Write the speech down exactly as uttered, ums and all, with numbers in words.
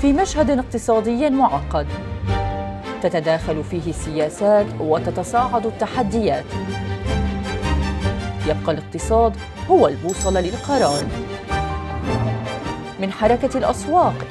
في مشهد اقتصادي معقد تتداخل فيه السياسات وتتصاعد التحديات. يبقى الاقتصاد هو البوصلة للقرار. من حركة الأسواق